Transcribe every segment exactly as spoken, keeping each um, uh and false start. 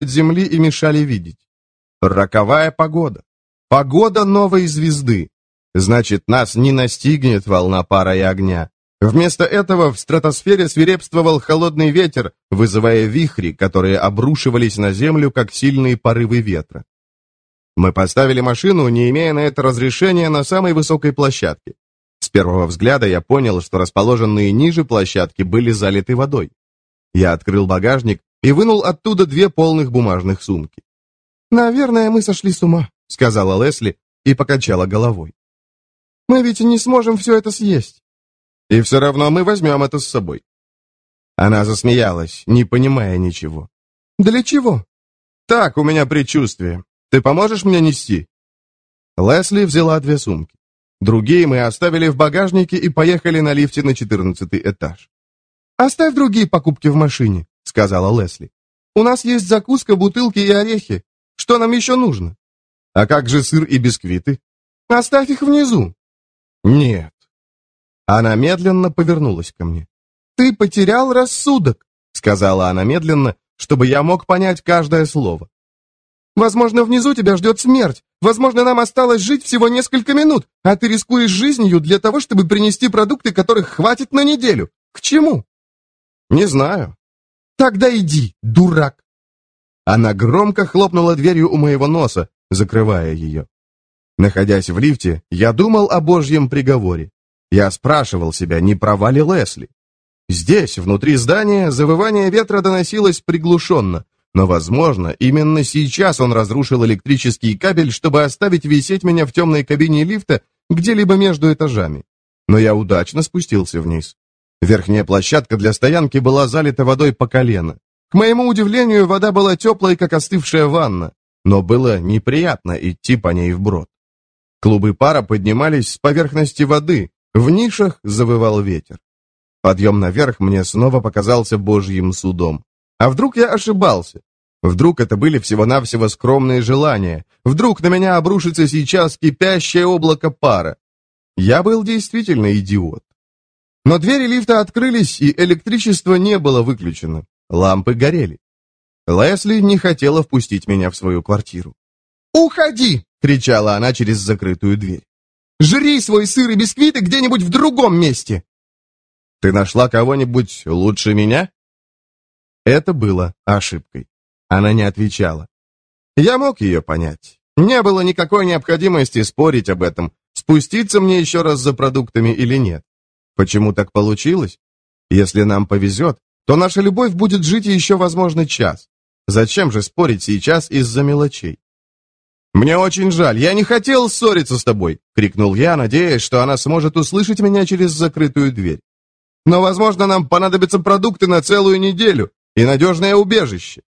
Земли и мешали видеть. Роковая погода. Погода новой звезды. Значит, нас не настигнет волна пара и огня. Вместо этого в стратосфере свирепствовал холодный ветер, вызывая вихри, которые обрушивались на Землю, как сильные порывы ветра. Мы поставили машину, не имея на это разрешения, на самой высокой площадке. С первого взгляда я понял, что расположенные ниже площадки были залиты водой. Я открыл багажник и вынул оттуда две полных бумажных сумки. «Наверное, мы сошли с ума», — сказала Лесли и покачала головой. «Мы ведь не сможем все это съесть. И все равно мы возьмем это с собой». Она засмеялась, не понимая ничего. «Для чего?» «Так, у меня предчувствие. Ты поможешь мне нести?» Лесли взяла две сумки. Другие мы оставили в багажнике и поехали на лифте на четырнадцатый этаж. «Оставь другие покупки в машине», — сказала Лесли. «У нас есть закуска, бутылки и орехи. Что нам еще нужно?» «А как же сыр и бисквиты?» «Оставь их внизу». «Нет». Она медленно повернулась ко мне. «Ты потерял рассудок», — сказала она медленно, чтобы я мог понять каждое слово. «Возможно, внизу тебя ждет смерть. Возможно, нам осталось жить всего несколько минут, а ты рискуешь жизнью для того, чтобы принести продукты, которых хватит на неделю. К чему?» «Не знаю». «Тогда иди, дурак». Она громко хлопнула дверью у моего носа, закрывая ее. Находясь в лифте, я думал о Божьем приговоре. Я спрашивал себя, не права ли Лесли. Здесь, внутри здания, завывание ветра доносилось приглушенно, но, возможно, именно сейчас он разрушил электрический кабель, чтобы оставить висеть меня в темной кабине лифта где-либо между этажами. Но я удачно спустился вниз. Верхняя площадка для стоянки была залита водой по колено. К моему удивлению, вода была теплой, как остывшая ванна, но было неприятно идти по ней вброд. Клубы пара поднимались с поверхности воды, в нишах завывал ветер. Подъем наверх мне снова показался Божьим судом. А вдруг я ошибался? Вдруг это были всего-навсего скромные желания? Вдруг на меня обрушится сейчас кипящее облако пара? Я был действительно идиот. Но двери лифта открылись, и электричество не было выключено. Лампы горели. Лесли не хотела впустить меня в свою квартиру. «Уходи!» — кричала она через закрытую дверь. «Жри свой сыр и бисквиты где-нибудь в другом месте!» «Ты нашла кого-нибудь лучше меня?» Это было ошибкой. Она не отвечала. Я мог ее понять. Не было никакой необходимости спорить об этом, спуститься мне еще раз за продуктами или нет. Почему так получилось? Если нам повезет, то наша любовь будет жить еще, возможно, час. Зачем же спорить сейчас из-за мелочей? «Мне очень жаль, я не хотел ссориться с тобой!» — крикнул я, надеясь, что она сможет услышать меня через закрытую дверь. «Но, возможно, нам понадобятся продукты на целую неделю и надежное убежище».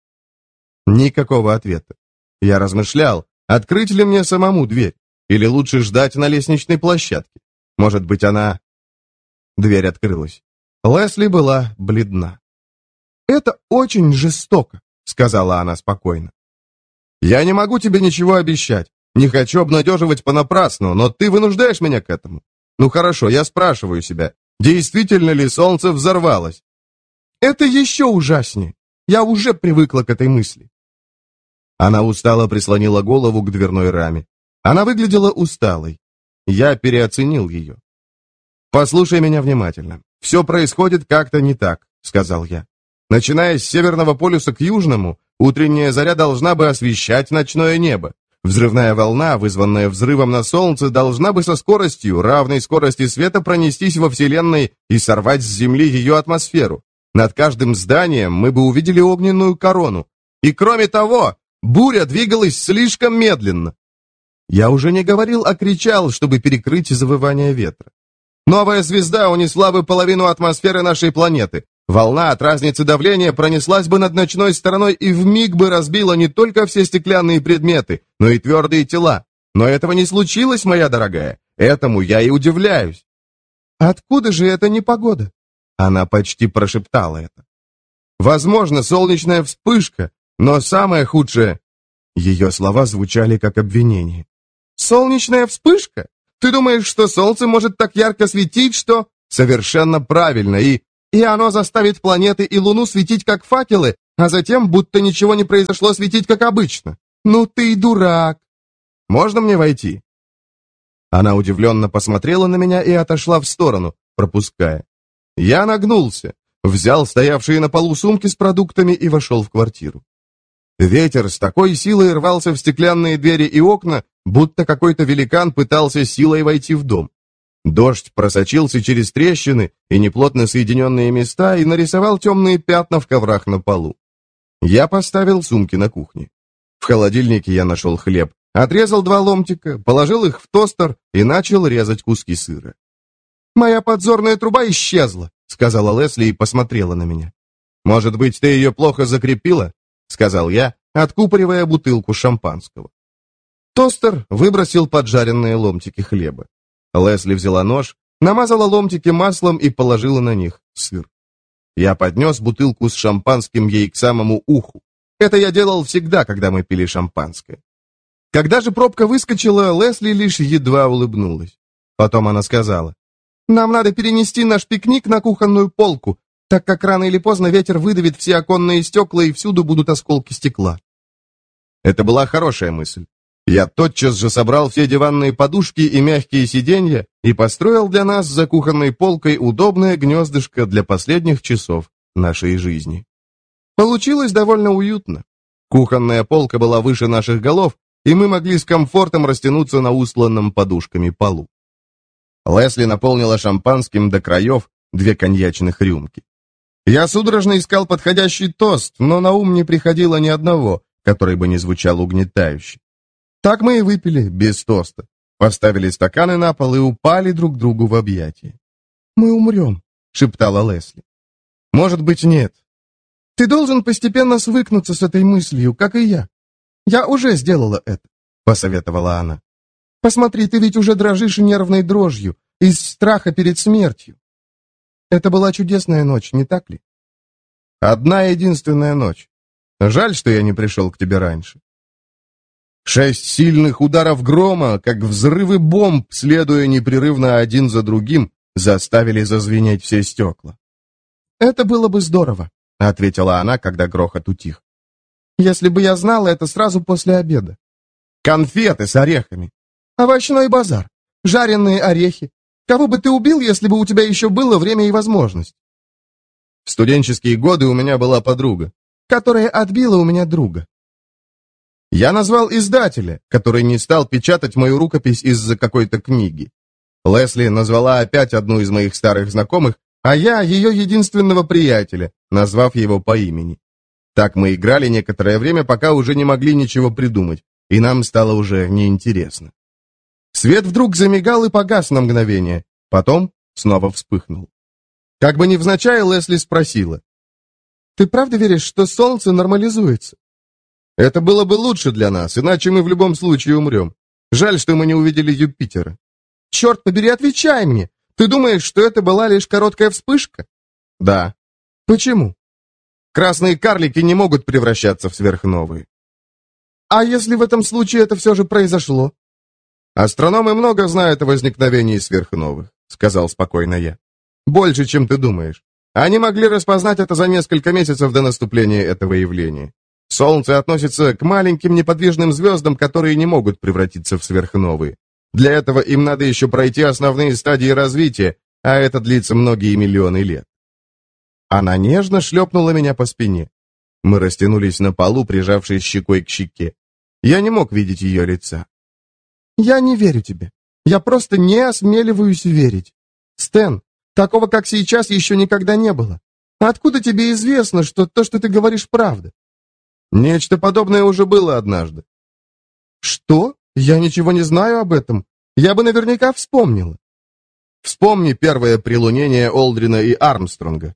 Никакого ответа. Я размышлял, открыть ли мне самому дверь, или лучше ждать на лестничной площадке. Может быть, она... Дверь открылась. Лесли была бледна. «Это очень жестоко», — сказала она спокойно. «Я не могу тебе ничего обещать. Не хочу обнадеживать понапрасну, но ты вынуждаешь меня к этому. Ну хорошо, я спрашиваю себя, действительно ли солнце взорвалось?» «Это еще ужаснее. Я уже привыкла к этой мысли». Она устало прислонила голову к дверной раме. Она выглядела усталой. Я переоценил ее. «Послушай меня внимательно. Все происходит как-то не так», — сказал я. «Начиная с Северного полюса к Южному, утренняя заря должна бы освещать ночное небо. Взрывная волна, вызванная взрывом на Солнце, должна бы со скоростью, равной скорости света, пронестись во Вселенной и сорвать с Земли ее атмосферу. Над каждым зданием мы бы увидели огненную корону. И кроме того, буря двигалась слишком медленно». Я уже не говорил, а кричал, чтобы перекрыть завывание ветра. Новая звезда унесла бы половину атмосферы нашей планеты. Волна от разницы давления пронеслась бы над ночной стороной и вмиг бы разбила не только все стеклянные предметы, но и твердые тела. Но этого не случилось, моя дорогая. Этому я и удивляюсь. «Откуда же эта непогода?» Она почти прошептала это. «Возможно, солнечная вспышка, но самое худшее...» Ее слова звучали как обвинение. «Солнечная вспышка? Ты думаешь, что солнце может так ярко светить, что...» «Совершенно правильно, и... И оно заставит планеты и Луну светить как факелы, а затем, будто ничего не произошло, светить как обычно. Ну ты и дурак. Можно мне войти?» Она удивленно посмотрела на меня и отошла в сторону, пропуская. Я нагнулся, взял стоявшие на полу сумки с продуктами и вошел в квартиру. Ветер с такой силой рвался в стеклянные двери и окна, будто какой-то великан пытался силой войти в дом. Дождь просочился через трещины и неплотно соединенные места и нарисовал темные пятна в коврах на полу. Я поставил сумки на кухне. В холодильнике я нашел хлеб, отрезал два ломтика, положил их в тостер и начал резать куски сыра. «Моя подзорная труба исчезла», — сказала Лесли и посмотрела на меня. «Может быть, ты ее плохо закрепила?» — сказал я, откупоривая бутылку шампанского. Тостер выбросил поджаренные ломтики хлеба. Лесли взяла нож, намазала ломтики маслом и положила на них сыр. Я поднес бутылку с шампанским ей к самому уху. Это я делал всегда, когда мы пили шампанское. Когда же пробка выскочила, Лесли лишь едва улыбнулась. Потом она сказала: «Нам надо перенести наш пикник на кухонную полку, так как рано или поздно ветер выдавит все оконные стекла и всюду будут осколки стекла». Это была хорошая мысль. Я тотчас же собрал все диванные подушки и мягкие сиденья и построил для нас за кухонной полкой удобное гнездышко для последних часов нашей жизни. Получилось довольно уютно. Кухонная полка была выше наших голов, и мы могли с комфортом растянуться на устланном подушками полу. Лесли наполнила шампанским до краев две коньячных рюмки. Я судорожно искал подходящий тост, но на ум не приходило ни одного, который бы не звучал угнетающе. Так мы и выпили, без тоста. Поставили стаканы на пол и упали друг другу в объятия. «Мы умрем», — шептала Лесли. «Может быть, нет. Ты должен постепенно свыкнуться с этой мыслью, как и я. Я уже сделала это», — посоветовала она. «Посмотри, ты ведь уже дрожишь нервной дрожью, из страха перед смертью. Это была чудесная ночь, не так ли?» «Одна единственная ночь. Жаль, что я не пришел к тебе раньше». Шесть сильных ударов грома, как взрывы бомб, следуя непрерывно один за другим, заставили зазвенеть все стекла. «Это было бы здорово», — ответила она, когда грохот утих. «Если бы я знала это сразу после обеда. Конфеты с орехами. Овощной базар. Жареные орехи. Кого бы ты убил, если бы у тебя еще было время и возможность?» В студенческие годы у меня была подруга, которая отбила у меня друга. Я назвал издателя, который не стал печатать мою рукопись из-за какой-то книги. Лесли назвала опять одну из моих старых знакомых, а я ее единственного приятеля, назвав его по имени. Так мы играли некоторое время, пока уже не могли ничего придумать, и нам стало уже неинтересно. Свет вдруг замигал и погас на мгновение, потом снова вспыхнул. Как бы невзначай, Лесли спросила: «Ты правда веришь, что солнце нормализуется?» «Это было бы лучше для нас, иначе мы в любом случае умрем. Жаль, что мы не увидели Юпитера». «Черт побери, отвечай мне! Ты думаешь, что это была лишь короткая вспышка?» «Да». «Почему?» «Красные карлики не могут превращаться в сверхновые». «А если в этом случае это все же произошло?» «Астрономы много знают о возникновении сверхновых», — сказал спокойно я. «Больше, чем ты думаешь. Они могли распознать это за несколько месяцев до наступления этого явления. Солнце относится к маленьким неподвижным звездам, которые не могут превратиться в сверхновые. Для этого им надо еще пройти основные стадии развития, а это длится многие миллионы лет». Она нежно шлепнула меня по спине. Мы растянулись на полу, прижавшись щекой к щеке. Я не мог видеть ее лица. «Я не верю тебе. Я просто не осмеливаюсь верить. Стэн, такого, как сейчас, еще никогда не было. Откуда тебе известно, что то, что ты говоришь, правда?» «Нечто подобное уже было однажды». «Что? Я ничего не знаю об этом. Я бы наверняка вспомнила». «Вспомни первое прилунение Олдрина и Армстронга».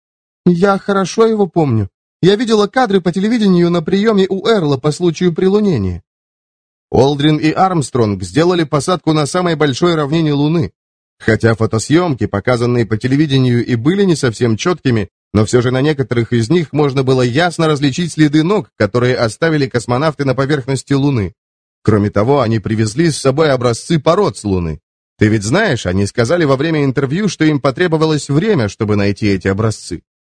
«Я хорошо его помню. Я видела кадры по телевидению на приеме у Эрла по случаю прилунения». Олдрин и Армстронг сделали посадку на самой большой равнине Луны. Хотя фотосъемки, показанные по телевидению, и были не совсем четкими, но все же на некоторых из них можно было ясно различить следы ног, которые оставили космонавты на поверхности Луны. Кроме того, они привезли с собой образцы пород с Луны. Ты ведь знаешь, они сказали во время интервью, что им потребовалось время, чтобы найти эти образцы.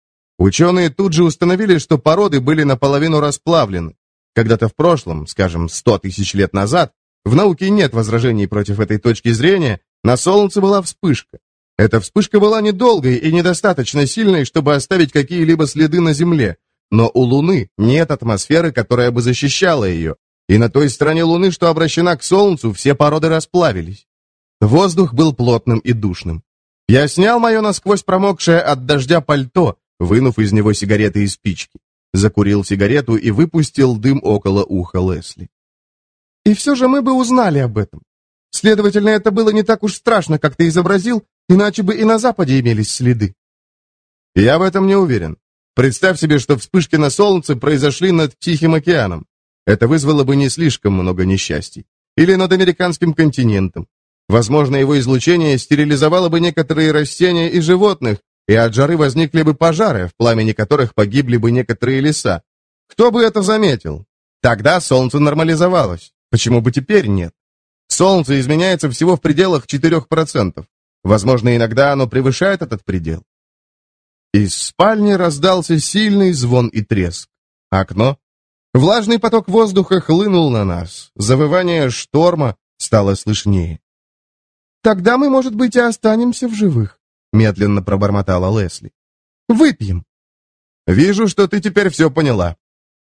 Ученые тут же установили, что породы были наполовину расплавлены. Когда-то в прошлом, скажем, сто тысяч лет назад, в науке нет возражений против этой точки зрения, на Солнце была вспышка. Эта вспышка была недолгой и недостаточно сильной, чтобы оставить какие-либо следы на Земле, но у Луны нет атмосферы, которая бы защищала ее, и на той стороне Луны, что обращена к Солнцу, все породы расплавились. Воздух был плотным и душным. Я снял мое насквозь промокшее от дождя пальто, вынув из него сигареты и спички. Закурил сигарету и выпустил дым около уха Лесли. «И все же мы бы узнали об этом. Следовательно, это было не так уж страшно, как ты изобразил, иначе бы и на Западе имелись следы». «Я в этом не уверен. Представь себе, что вспышки на Солнце произошли над Тихим океаном. Это вызвало бы не слишком много несчастий. Или над американским континентом. Возможно, его излучение стерилизовало бы некоторые растения и животных, и от жары возникли бы пожары, в пламени которых погибли бы некоторые леса. Кто бы это заметил? Тогда Солнце нормализовалось. Почему бы теперь нет? Солнце изменяется всего в пределах четырех процентов. Возможно, иногда оно превышает этот предел. Из спальни раздался сильный звон и треск. Окно. Влажный поток воздуха хлынул на нас. Завывание шторма стало слышнее. «Тогда мы, может быть, и останемся в живых», — медленно пробормотала Лесли. «Выпьем». «Вижу, что ты теперь все поняла».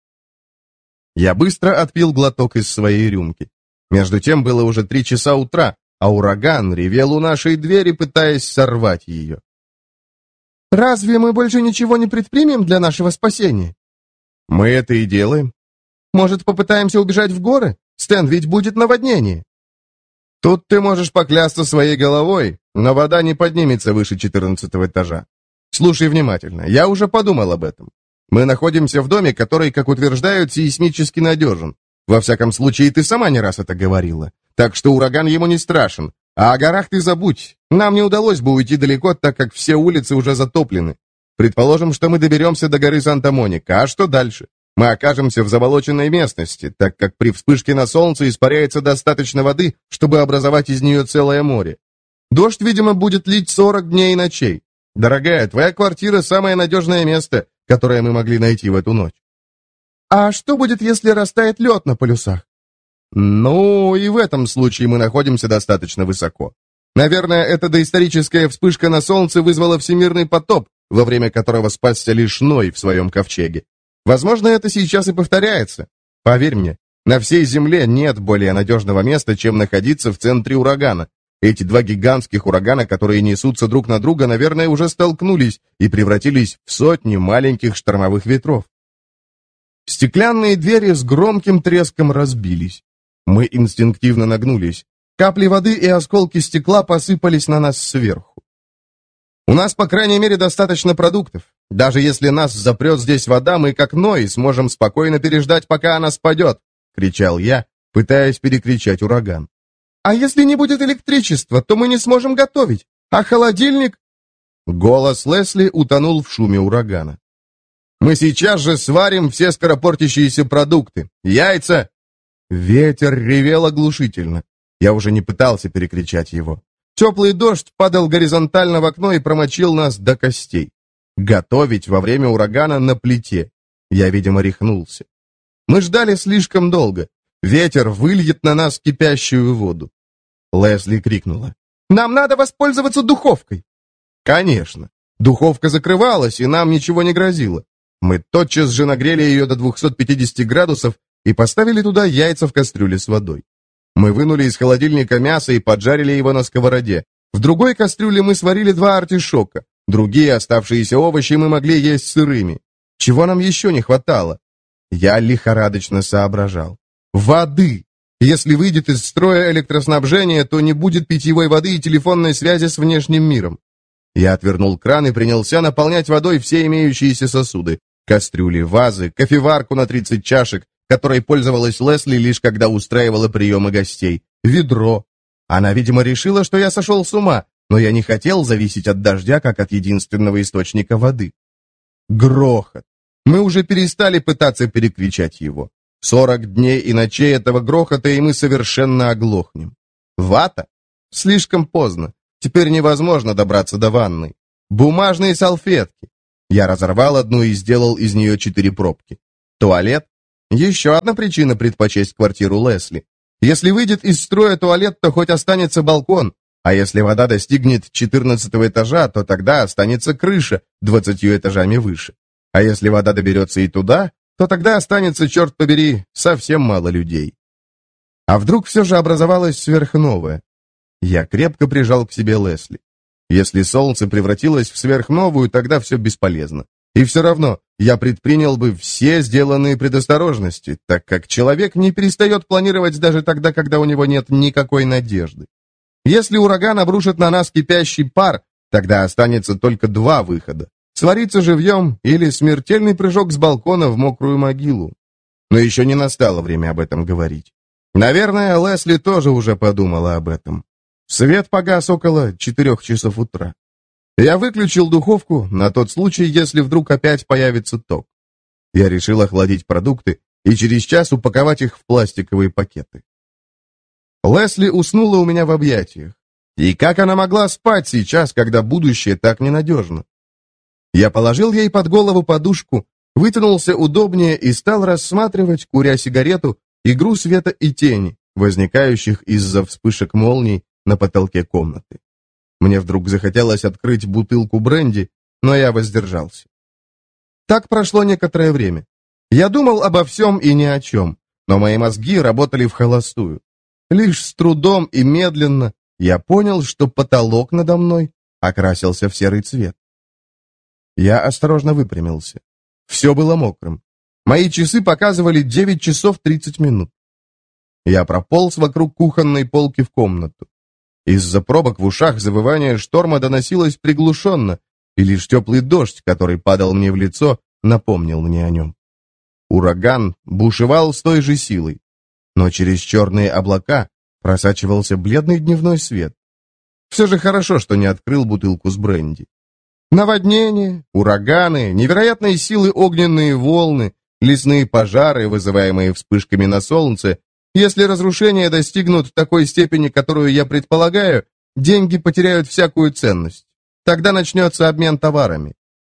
Я быстро отпил глоток из своей рюмки. Между тем было уже три часа утра, а ураган ревел у нашей двери, пытаясь сорвать ее. «Разве мы больше ничего не предпримем для нашего спасения?» «Мы это и делаем». «Может, попытаемся убежать в горы? Стэн, ведь будет наводнение». «Тут ты можешь поклясться своей головой, но вода не поднимется выше четырнадцатого этажа. Слушай внимательно, я уже подумал об этом. Мы находимся в доме, который, как утверждают, сейсмически надежен. Во всяком случае, ты сама не раз это говорила. Так что ураган ему не страшен. А о горах ты забудь. Нам не удалось бы уйти далеко, так как все улицы уже затоплены. Предположим, что мы доберемся до горы Санта-Моника. А что дальше? Мы окажемся в заболоченной местности, так как при вспышке на Солнце испаряется достаточно воды, чтобы образовать из нее целое море. Дождь, видимо, будет лить сорок дней и ночей. Дорогая, твоя квартира – самое надежное место, которое мы могли найти в эту ночь». «А что будет, если растает лед на полюсах?» «Ну, и в этом случае мы находимся достаточно высоко. Наверное, эта доисторическая вспышка на Солнце вызвала всемирный потоп, во время которого спасся лишь Ной в своем ковчеге. Возможно, это сейчас и повторяется. Поверь мне, на всей Земле нет более надежного места, чем находиться в центре урагана. Эти два гигантских урагана, которые несутся друг на друга, наверное, уже столкнулись и превратились в сотни маленьких штормовых ветров». Стеклянные двери с громким треском разбились. Мы инстинктивно нагнулись. Капли воды и осколки стекла посыпались на нас сверху. «У нас, по крайней мере, достаточно продуктов. Даже если нас запрет здесь вода, мы, как Ной, сможем спокойно переждать, пока она спадет», — кричал я, пытаясь перекричать ураган. «А если не будет электричества, то мы не сможем готовить. А холодильник?» Голос Лесли утонул в шуме урагана. «Мы сейчас же сварим все скоропортящиеся продукты. Яйца!» Ветер ревел оглушительно. Я уже не пытался перекричать его. Теплый дождь падал горизонтально в окно и промочил нас до костей. Готовить во время урагана на плите. Я, видимо, рехнулся. Мы ждали слишком долго. Ветер выльет на нас кипящую воду. Лесли крикнула: «Нам надо воспользоваться духовкой!» Конечно. Духовка закрывалась, и нам ничего не грозило. Мы тотчас же нагрели ее до двухсот пятидесяти градусов и поставили туда яйца в кастрюле с водой. Мы вынули из холодильника мясо и поджарили его на сковороде. В другой кастрюле мы сварили два артишока. Другие оставшиеся овощи мы могли есть сырыми. Чего нам еще не хватало? Я лихорадочно соображал. Воды! Если выйдет из строя электроснабжение, то не будет питьевой воды и телефонной связи с внешним миром. Я отвернул кран и принялся наполнять водой все имеющиеся сосуды. Кастрюли, вазы, кофеварку на тридцать чашек, которой пользовалась Лесли лишь когда устраивала приемы гостей, ведро. Она, видимо, решила, что я сошел с ума, но я не хотел зависеть от дождя, как от единственного источника воды. Грохот. Мы уже перестали пытаться перекричать его. Сорок дней и ночей этого грохота, и мы совершенно оглохнем. Вата? Слишком поздно. Теперь невозможно добраться до ванной. Бумажные салфетки. Я разорвал одну и сделал из нее четыре пробки. Туалет. Еще одна причина предпочесть квартиру Лесли. Если выйдет из строя туалет, то хоть останется балкон, а если вода достигнет четырнадцатого этажа, то тогда останется крыша двадцатью этажами выше. А если вода доберется и туда, то тогда останется, черт побери, совсем мало людей. А вдруг все же образовалась сверхновая? Я крепко прижал к себе Лесли. Если Солнце превратилось в сверхновую, тогда все бесполезно. И все равно я предпринял бы все сделанные предосторожности, так как человек не перестает планировать даже тогда, когда у него нет никакой надежды. Если ураган обрушит на нас кипящий пар, тогда останется только два выхода. Свариться живьем или смертельный прыжок с балкона в мокрую могилу. Но еще не настало время об этом говорить. Наверное, Лесли тоже уже подумала об этом. Свет погас около четырех часов утра. Я выключил духовку на тот случай, если вдруг опять появится ток. Я решил охладить продукты и через час упаковать их в пластиковые пакеты. Лесли уснула у меня в объятиях. И как она могла спать сейчас, когда будущее так ненадежно? Я положил ей под голову подушку, вытянулся удобнее и стал рассматривать, куря сигарету, игру света и тени, возникающих из-за вспышек молний на потолке комнаты. Мне вдруг захотелось открыть бутылку бренди, но я воздержался. Так прошло некоторое время. Я думал обо всем и ни о чем, но мои мозги работали вхолостую. Лишь с трудом и медленно я понял, что потолок надо мной окрасился в серый цвет. Я осторожно выпрямился. Все было мокрым. Мои часы показывали девять часов тридцать минут. Я прополз вокруг кухонной полки в комнату. Из-за пробок в ушах завывание шторма доносилось приглушенно, и лишь теплый дождь, который падал мне в лицо, напомнил мне о нем. Ураган бушевал с той же силой, но через черные облака просачивался бледный дневной свет. Все же хорошо, что не открыл бутылку с бренди. Наводнения, ураганы, невероятные силы огненные волны, лесные пожары, вызываемые вспышками на солнце. Если разрушения достигнут такой степени, которую я предполагаю, деньги потеряют всякую ценность. Тогда начнется обмен товарами.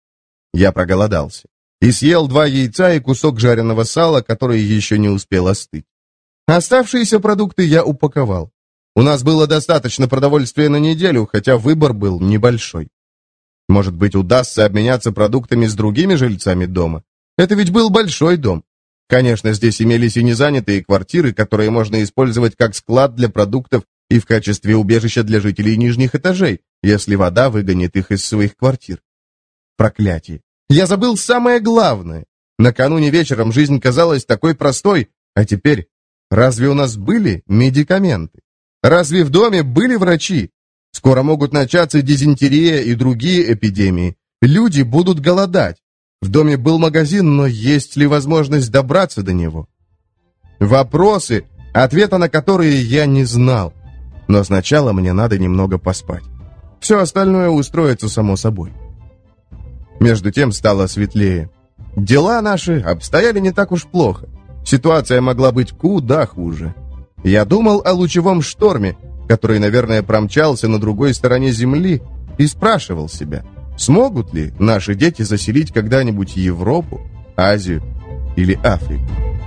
Я проголодался и съел два яйца и кусок жареного сала, который еще не успел остыть. Оставшиеся продукты я упаковал. У нас было достаточно продовольствия на неделю, хотя выбор был небольшой. Может быть, удастся обменяться продуктами с другими жильцами дома? Это ведь был большой дом. Конечно, здесь имелись и незанятые квартиры, которые можно использовать как склад для продуктов и в качестве убежища для жителей нижних этажей, если вода выгонит их из своих квартир. Проклятие. Я забыл самое главное. Накануне вечером жизнь казалась такой простой, а теперь разве у нас были медикаменты? Разве в доме были врачи? Скоро могут начаться дизентерия и другие эпидемии. Люди будут голодать. В доме был магазин, но есть ли возможность добраться до него? Вопросы, ответа на которые я не знал. Но сначала мне надо немного поспать. Все остальное устроится само собой. Между тем стало светлее. Дела наши обстояли не так уж плохо. Ситуация могла быть куда хуже. Я думал о лучевом шторме, который, наверное, промчался на другой стороне Земли, и спрашивал себя, смогут ли наши дети заселить когда-нибудь Европу, Азию или Африку.